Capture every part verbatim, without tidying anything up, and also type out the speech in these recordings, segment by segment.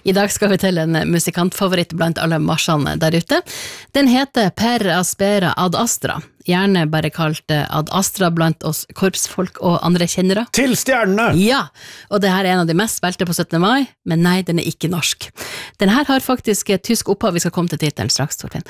I dag skal vi til en musikantfavoritt blant alle marsjene der ute. Den heter Per Aspera ad Astra, gjerne bare kalt ad Astra blant oss korpsfolk og andre kjennere. Til stjernene! Ja, og det her er en av de mest spilte på syttende mai, men nei, den er ikke norsk. Den her har faktisk tysk opphav, vi skal komme til titelen straks, Torfinn.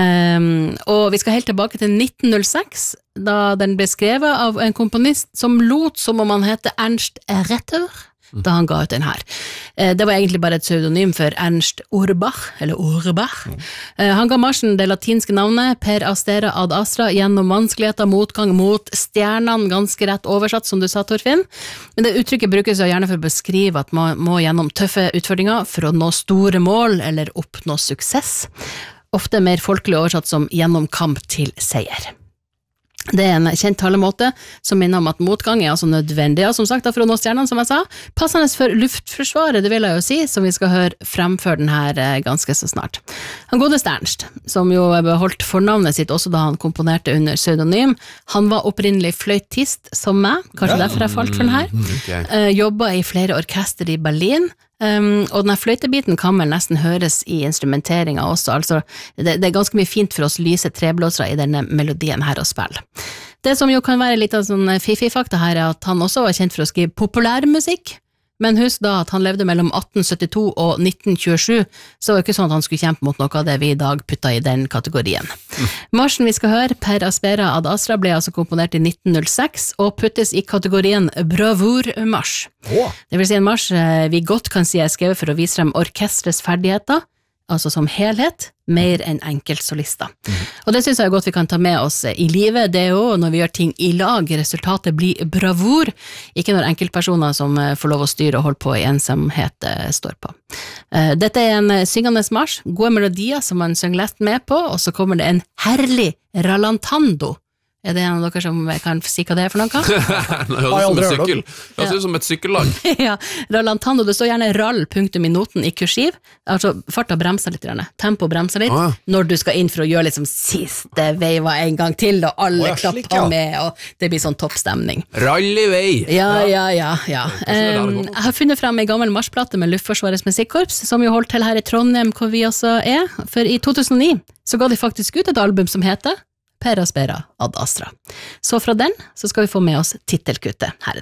Um, og vi skal helt tilbake til nitten null seks, da den ble skrevet av en komponist som lot som om han heter Ernst Retter, da han ga ut den her. Det var egentlig bare et pseudonym for Ernst Urbach, eller Urbach. Han ga marsjen det latinske navnet Per Aspera ad Astra gjennom vanskeligheter, motgang mot stjernene, ganske rett oversatt, som du sa, Torfinn. Men det uttrykket brukes jo gjerne for å beskrive at man må gjennom tøffe utfordringer for å nå store mål eller oppnå suksess. Ofte mer folkelig oversatt som gjennom kamp til seier. Det er en kjent talemåte som minner om at motgang er altså nødvendig, og som sagt, for å nå stjernene, som jeg sa, passende for luftforsvaret, det vil jeg jo si, som vi skal høre fremføre den her ganske så snart. Han godeste Ernst, som jo beholdt fornavnet sitt også da han komponerte under pseudonym, han var opprinnelig fløytist som meg, kanskje ja. Derfor jeg falt for den her, okay. uh, jobbet i flere orkester i Berlin, Um, og denne fløytebiten kan vel nesten høres i instrumenteringen også, altså det, det er ganske mye fint for oss lyse treblåsere i denne melodien her å spille. Det som jo kan være litt av sånn fifi-fakta her er at han også var kjent for å skrive populærmusikk, men husk da at han levde mellom atten syttito og nitten tjuesju, så var det ikke sånn at han skulle kjempe mot noe av det vi i dag putta i den kategorien. Mm. Marsjen vi skal høre, Per Aspera ad Astra, ble altså komponert i nitten null seks og puttes i kategorien bravurmarsj. Oh. Det vil si en marsj vi godt kan si er skrevet for å vise frem orkestrets ferdigheter, altså som helhet, mer enn enkeltsolister. Mm. Og det synes jeg godt vi kan ta med oss i livet, det er jo når vi gjør ting i lag, resultatet blir bravur, ikke når enkeltpersoner som får lov å styre og holde på i ensomhet står på. Dette er en syngende marsj, gode melodier som man synger lett med på, og så kommer det en herlig rallantando. Er det en av dere som kan si hva det er for noe? Det høres som en sykkel. Det høres som et sykkellag. Ja, rallantando, det står gjerne rall punktum i noten i kursiv, altså farta bremser litt, tempo bremser litt, ah. når du skal inn for å gjøre liksom siste veiva en gang til, og alle oh, klapper slik, ja. Med, og det blir sånn toppstemning. Rall i vei! Ja, ja, ja, ja. Um, jeg har funnet frem en gammel marsjplate med Luftforsvarets musikkorps, som jo holdt til her i Trondheim, hvor vi også er, for i to tusen og ni så ga de faktisk ut et album som heter Per Aspera ad Astra. Så fra den så skal vi få med oss titelkuttet. Her er det.